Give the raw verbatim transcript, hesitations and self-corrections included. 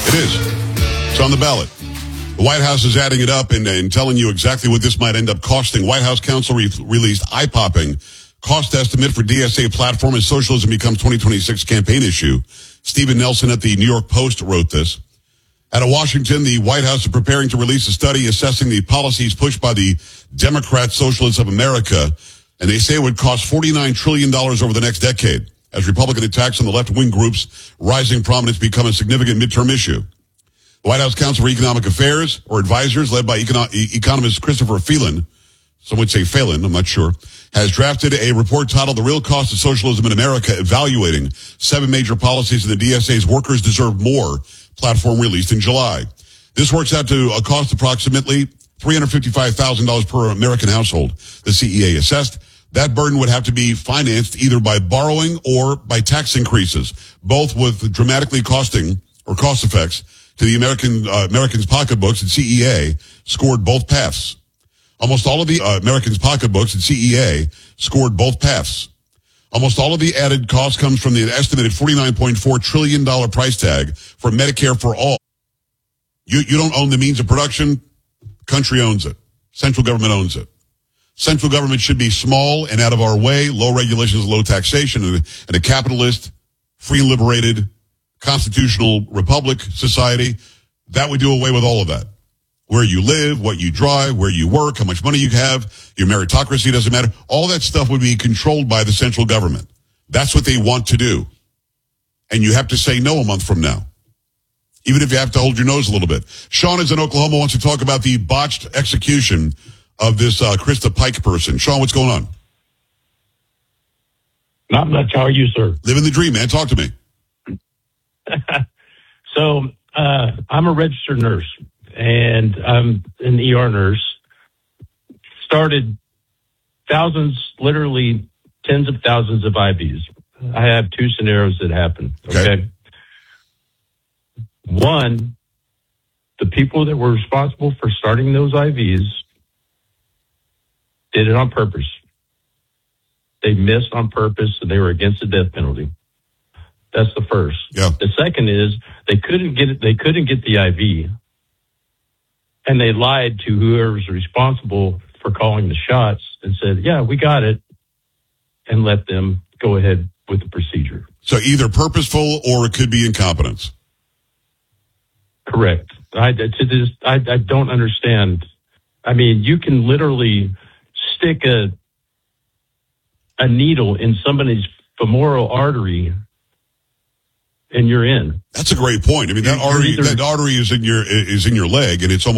It is. It's on the ballot. The White House is adding it up and, and telling you exactly what this might end up costing. White House counsel re- released eye-popping cost estimate for D S A platform as socialism becomes twenty twenty-six campaign issue. Stephen Nelson at the New York Post wrote this. Out of Washington, the White House is preparing to release a study assessing the policies pushed by the Democrat Socialists of America, and they say it would cost forty-nine trillion dollars over the next decade as Republican attacks on the left-wing groups rising prominence become a significant midterm issue. The White House Council for Economic Affairs, or advisors, led by econo- economist Christopher Phelan, some would say Phelan, I'm not sure, has drafted a report titled The Real Cost of Socialism in America, evaluating seven major policies in the D S A's Workers Deserve More platform released in July. This works out to a cost approximately three hundred fifty-five thousand dollars per American household, the C E A assessed. That burden would have to be financed either by borrowing or by tax increases, both with dramatically costing or cost effects to the American uh, Americans' pocketbooks, and C E A scored both paths. Almost all of the uh, Americans' pocketbooks and C E A scored both paths. Almost all of the added cost comes from the estimated forty-nine point four trillion dollars price tag for Medicare for all. You, you don't own the means of production. Country owns it. Central government owns it. Central government should be small and out of our way, low regulations, low taxation, and a, and a capitalist, free and liberated, constitutional republic society. That would do away with all of that. Where you live, what you drive, where you work, how much money you have, your meritocracy doesn't matter. All that stuff would be controlled by the central government. That's what they want to do. And you have to say no a month from now, even if you have to hold your nose a little bit. Sean is in Oklahoma, wants to talk about the botched execution of this uh, Krista Pike person. Sean, what's going on? Not much. How are you, sir? Living the dream, man. Talk to me. so uh, I'm a registered nurse, and I'm an E R nurse. Started thousands, literally tens of thousands of I Vs. I have two scenarios that happen. Okay. okay? One, the people that were responsible for starting those I Vs did it on purpose. They missed on purpose, and they were against the death penalty. That's the first. Yeah. The second is they couldn't get it. They couldn't get the I V, and they lied to whoever's responsible for calling the shots and said, "Yeah, we got it," and let them go ahead with the procedure. So either purposeful or it could be incompetence. Correct. I to this I, I don't understand. I mean, you can literally stick a a needle in somebody's femoral artery and you're in. That's a great point. I mean, that You're artery, either, that artery is in your is in your leg, and it's almost